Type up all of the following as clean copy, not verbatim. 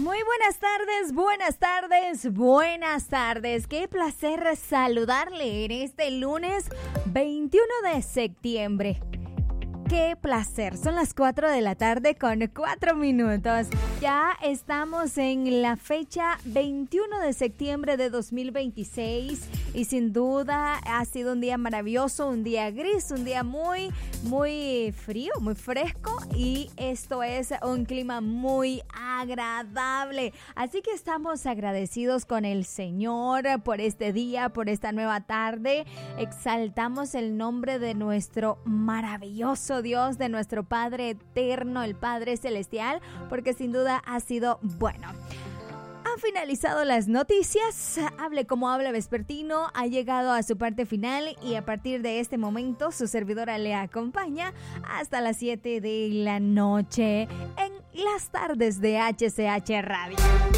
Muy buenas tardes, buenas tardes, buenas tardes. Qué placer saludarle en este lunes 21 de septiembre. Qué placer, son las 4 de la tarde con 4 minutos. Ya estamos en la fecha 21 de septiembre de 2026 y sin duda ha sido un día maravilloso, un día gris, un día muy frío, muy fresco y esto es un clima muy agradable. Así que estamos agradecidos con el Señor por este día, por esta nueva tarde. Exaltamos el nombre de nuestro maravilloso Dios, de nuestro Padre eterno, el Padre celestial, porque sin duda ha sido bueno. Han finalizado las noticias, Hable como habla vespertino ha llegado a su parte final y a partir de este momento su servidora le acompaña hasta las 7 de la noche en las tardes de HCH Radio.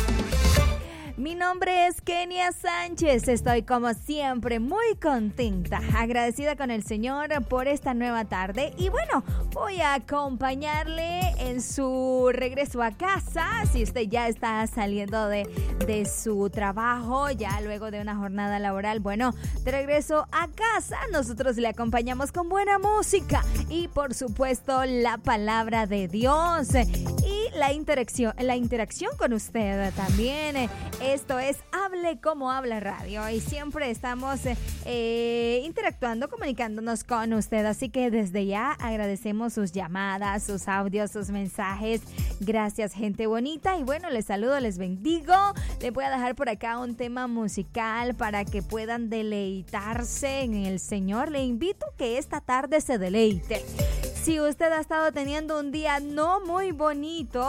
Mi nombre es Kenia Sánchez, estoy como siempre muy contenta, agradecida con el Señor por esta nueva tarde y bueno, voy a acompañarle en su regreso a casa, si usted ya está saliendo de su trabajo, ya luego de una jornada laboral, bueno, de regreso a casa, nosotros le acompañamos con buena música y por supuesto la palabra de Dios y la interacción con usted también. Esto es Hable como habla radio y siempre estamos interactuando, comunicándonos con usted. Así que desde ya agradecemos sus llamadas, sus audios, sus mensajes. Gracias, gente bonita. Y bueno, les saludo, les bendigo. Les voy a dejar por acá un tema musical para que puedan deleitarse en el Señor. Le invito a que esta tarde se deleite. Si usted ha estado teniendo un día no muy bonito,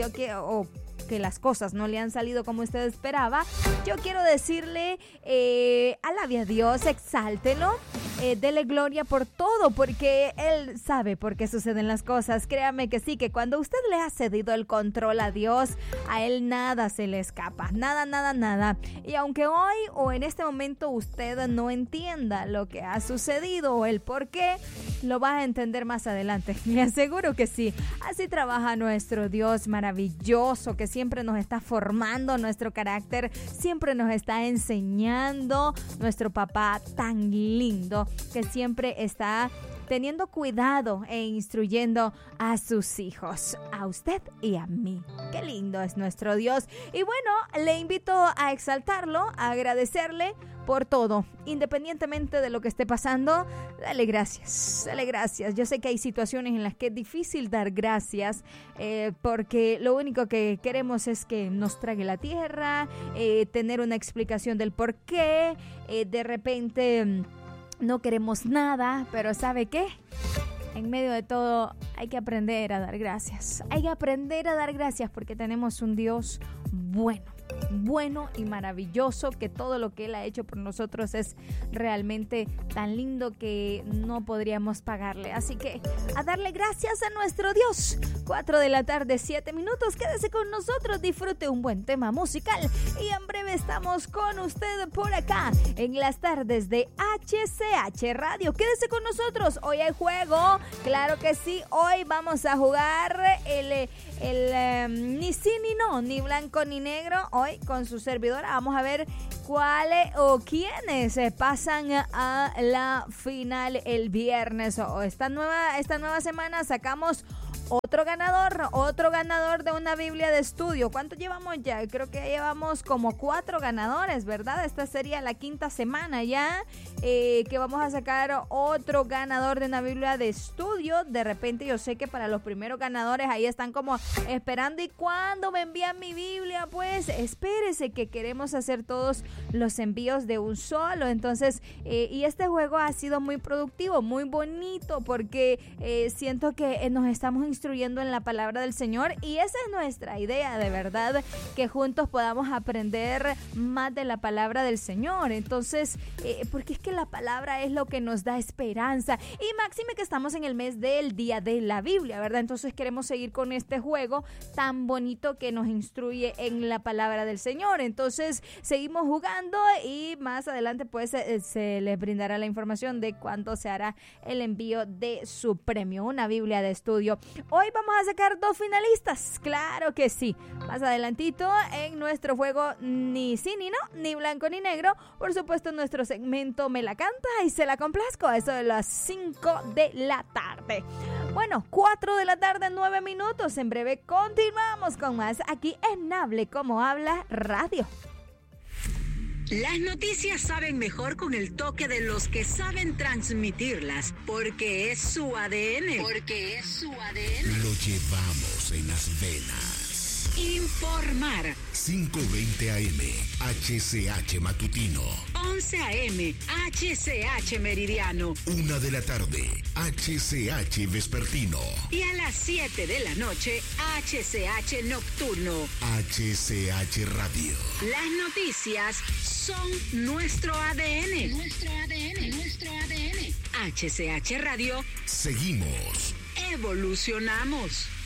que las cosas no le han salido como usted esperaba, yo quiero decirle, alabe a Dios, exáltelo, dele gloria por todo, porque Él sabe por qué suceden las cosas. Créame que sí, que cuando usted le ha cedido el control a Dios, a Él nada se le escapa, nada. Y aunque hoy o en este momento usted no entienda lo que ha sucedido o el por qué, lo va a entender más adelante. Le aseguro que sí. Así trabaja nuestro Dios maravilloso, que siempre nos está formando nuestro carácter, siempre nos está enseñando, nuestro papá tan lindo, que siempre está teniendo cuidado e instruyendo a sus hijos, a usted y a mí. Qué lindo es nuestro Dios. Y bueno, le invito a exaltarlo, a agradecerle por todo, independientemente de lo que esté pasando. Dale gracias. Yo sé que hay situaciones en las que es difícil dar gracias, porque lo único que queremos es que nos trague la tierra, tener una explicación del por qué, de repente no queremos nada, pero ¿sabe qué? En medio de todo hay que aprender a dar gracias. Hay que aprender a dar gracias porque tenemos un Dios bueno y maravilloso, que todo lo que Él ha hecho por nosotros es realmente tan lindo que no podríamos pagarle. Así que a darle gracias a nuestro Dios. 4 de la tarde, 7 minutos. Quédese con nosotros, disfrute un buen tema musical y en breve estamos con usted por acá en las tardes de HCH Radio. Quédese con nosotros, hoy hay juego, claro que sí. Hoy vamos a jugar el ni sí ni no, ni blanco ni negro. Hoy con su servidora vamos a ver cuáles o quiénes pasan a la final el viernes. O esta nueva semana sacamos otro ganador de una Biblia de estudio. ¿Cuánto llevamos ya? Creo que llevamos como 4 ganadores, ¿verdad? Esta sería la 5ª semana ya, que vamos a sacar otro ganador de una Biblia de estudio. De repente yo sé que para los primeros ganadores ahí están como esperando, ¿y cuándo me envían mi Biblia? Pues espérese, que queremos hacer todos los envíos de un solo. Entonces, y este juego ha sido muy productivo, muy bonito, porque siento que nos estamos instruyendo en la palabra del Señor y esa es nuestra idea, de verdad, que juntos podamos aprender más de la palabra del Señor. Entonces, porque es que la palabra es lo que nos da esperanza y máxime que estamos en el mes del Día de la Biblia, ¿verdad? Entonces queremos seguir con este juego tan bonito que nos instruye en la palabra del Señor. Entonces seguimos jugando y más adelante pues se les brindará la información de cuándo se hará el envío de su premio, una Biblia de estudio. Hoy vamos a sacar 2 finalistas, claro que sí. Más adelantito en nuestro juego Ni sí ni no, ni blanco ni negro. Por supuesto en nuestro segmento Me la canta y se la complazco, a eso de las 5 de la tarde. Bueno, 4 de la tarde, 9 minutos. En breve continuamos con más aquí en Hable Como Habla Radio. Las noticias saben mejor con el toque de los que saben transmitirlas, porque es su ADN. Porque es su ADN. Lo llevamos en las venas. Informar. 5:20 AM, HCH Matutino. 11 AM, HCH Meridiano. 1 de la tarde, HCH Vespertino. Y a las 7 de la noche, HCH Nocturno. HCH Radio. Las noticias son nuestro ADN. Nuestro ADN. Nuestro ADN. HCH Radio. Seguimos. Evolucionamos.